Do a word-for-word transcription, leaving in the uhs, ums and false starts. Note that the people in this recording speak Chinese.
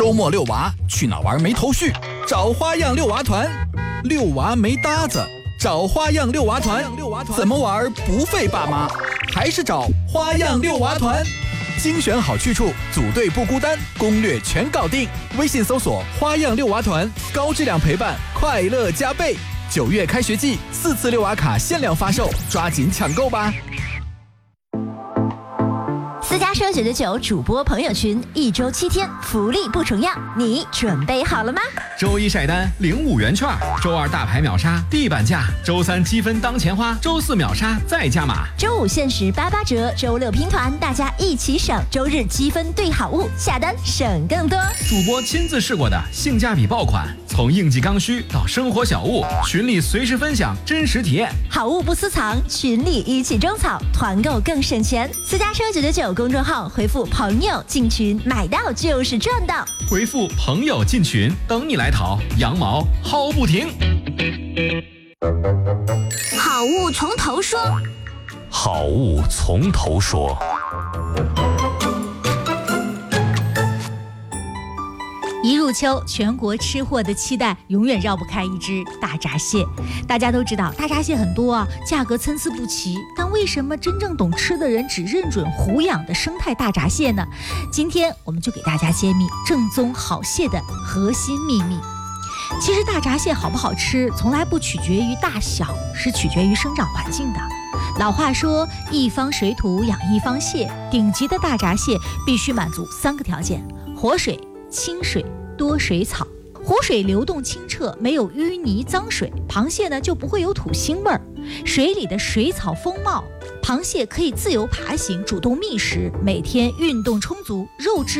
周末遛娃，去哪玩没头绪？找花样遛娃团。遛娃没搭子，找花样遛娃团。怎么玩不费爸妈？还是找花样遛娃团。精选好去处，组队不孤单，攻略全搞定。微信搜索花样遛娃团，高质量陪伴，快乐加倍。九月开学季，四次遛娃卡限量发售，抓紧抢购吧！ 私家车九九九主播朋友群，一周七天，福利不重样，你准备好了吗？ 周一晒单领五元券，周二大牌秒杀地板价，周三积分当钱花，周四秒杀再加码， 周五限时八八折，周六拼团，大家一起省，周日积分兑好物，下单省更多。 主播亲自试过的性价比爆款，从应季刚需到生活小物，群里随时分享真实体验， 好物不私藏，群里一起种草，团购更省钱。私家车九九九公众号回复朋友进群，买到就是赚到。 回复朋友进群，等你来淘，羊毛薅不停。 好物从头说， 好物从头说。 一入秋，全国吃货的期待永远绕不开一只大闸蟹。大家都知道，大闸蟹很多啊，价格参差不齐。但为什么真正懂吃的人只认准胡养的生态大闸蟹呢？今天我们就给大家揭秘正宗好蟹的核心秘密。其实大闸蟹好不好吃，从来不取决于大小，是取决于生长环境的。老话说，一方水土养一方蟹，顶级的大闸蟹必须满足三个条件：活水、清水、多水草。湖水流动清澈，没有淤泥脏水，螃蟹呢就不会有土腥味儿。水里的水草丰茂，螃蟹可以自由爬行，主动觅食，每天运动充足，肉质